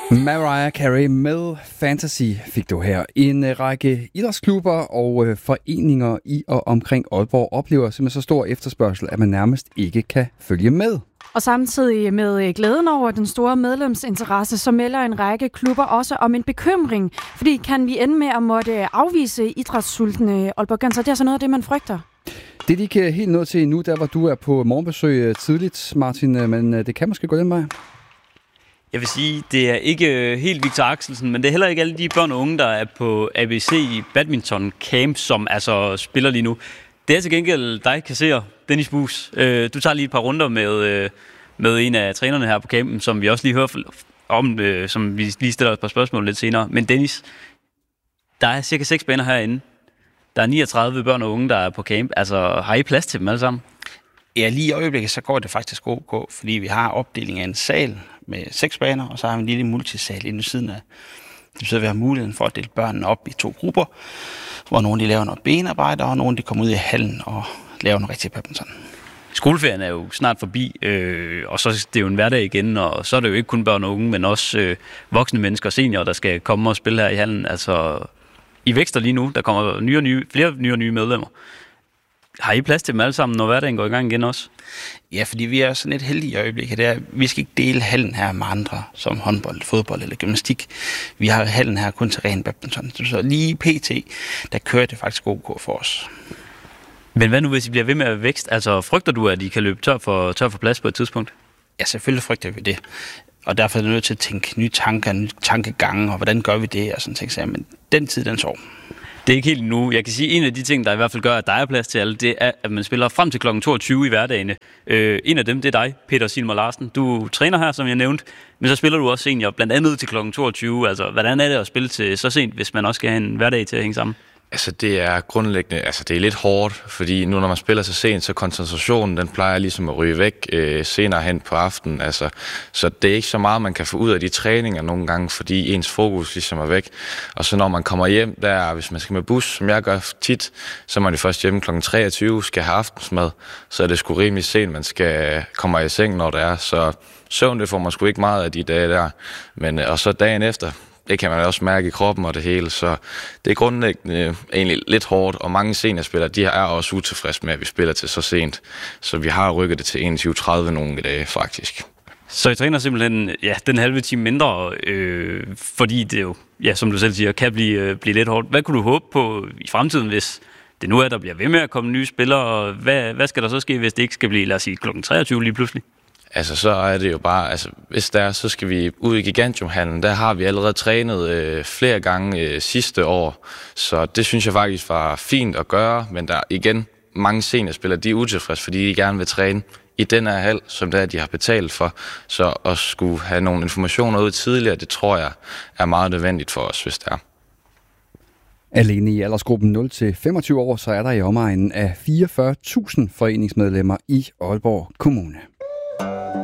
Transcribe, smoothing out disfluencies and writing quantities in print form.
Mariah Carey med Fantasy fik du her. En række idrætsklubber og foreninger i og omkring Aalborg oplever simpelthen så stor efterspørgsel, at man nærmest ikke kan følge med. Og samtidig med glæden over den store medlemsinteresse, så melder en række klubber også om en bekymring. Fordi kan vi ende med at måtte afvise idrætssultne Aalborgenser? Det er altså noget af det, man frygter. Det er de ikke helt nået til endnu, der hvor du er på morgenbesøg tidligt, Martin, men det kan måske gå den vej. Jeg vil sige, det er ikke helt Victor Axelsen, men det er heller ikke alle de børn og unge, der er på ABC Badminton Camp, som altså spiller lige nu. Det er til gengæld dig, kasserer, Dennis Buus. Du tager lige et par runder med en af trænerne her på campen, som vi også lige hører om, som vi lige stiller et par spørgsmål lidt senere. Men Dennis, der er cirka 6 baner herinde. Der er 39 børn og unge, der er på camp. Altså, har I plads til dem alle sammen? Ja, lige i øjeblikket, så går det faktisk ok, fordi vi har opdeling af en sal med 6 baner, og så har vi en lille multisal inde ved siden af. Det betyder, at vi har muligheden for at dele børnene op i 2 grupper, hvor nogle de laver noget benarbejde, og nogle de kommer ud i hallen og laver noget rigtig badminton. Skoleferien er jo snart forbi, og så er det jo en hverdag igen, og så er det jo ikke kun børn og unge, men også voksne mennesker og seniorer, der skal komme og spille her i hallen. Altså, I vækster lige nu, der kommer flere nye og nye medlemmer. Har I plads til dem alle sammen, når hverdagen går i gang igen også? Ja, fordi vi er sådan lidt heldige i øjeblikket. Vi skal ikke dele hallen her med andre, som håndbold, fodbold eller gymnastik. Vi har hallen her kun til ren badminton. Så lige pt, der kører det faktisk ok for os. Men hvad nu, hvis I bliver ved med at vækste? Altså, frygter du, at I kan løbe tør for plads på et tidspunkt? Ja, selvfølgelig frygter vi det. Og derfor er det nødt til at tænke nye tanker, nye tankegange, og hvordan gør vi det, og sådan ting. Men den tid, den sår. Det er ikke helt nu. Jeg kan sige, at en af de ting, der i hvert fald gør, at der er plads til alle, det er, at man spiller frem til kl. 22 i hverdagene. En af dem, det er dig, Peter Silmer Larsen. Du træner her, som jeg nævnte, men så spiller du også senior, blandt andet til kl. 22. Altså, hvordan er det at spille til så sent, hvis man også skal have en hverdag til at hænge sammen? Altså det er grundlæggende, det er lidt hårdt, fordi nu når man spiller så sent, så koncentrationen, den plejer ligesom at ryge væk senere hen på aftenen. Altså, så det er ikke så meget, man kan få ud af de træninger nogle gange, fordi ens fokus ligesom er væk. Og så når man kommer hjem, hvis man skal med bus, som jeg gør tit, så er man jo først hjemme kl. 23, skal have aftensmad, så er det sgu rimelig sent, man skal komme i seng, når det er. Så søvn, det får man sgu ikke meget af de dage der. Men, og så dagen efter, det kan man også mærke i kroppen og det hele, så det er grundlæggende egentlig lidt hårdt, og mange seniorspillere, de er også utilfredse med, at vi spiller til så sent, så vi har rykket det til 21:30 nogle dage faktisk. Så I træner simpelthen den halve time mindre, fordi det jo, som du selv siger, kan blive lidt hårdt. Hvad kunne du håbe på i fremtiden, hvis det nu er, der bliver ved med at komme nye spillere, og hvad skal der så ske, hvis det ikke skal blive, lad os sige, kl. 23 lige pludselig? Altså, så er det jo bare, hvis der er, så skal vi ud i Gigantium-hallen. Der har vi allerede trænet flere gange sidste år, så det synes jeg faktisk var fint at gøre, men der igen mange seniorspillere, de er utilfredse, fordi de gerne vil træne i den her hal, som det er, de har betalt for. Så at skulle have nogle informationer ud tidligere, det tror jeg er meget nødvendigt for os, hvis det er. Alene i aldersgruppen 0-25 år, så er der i omegnen af 44.000 foreningsmedlemmer i Aalborg Kommune.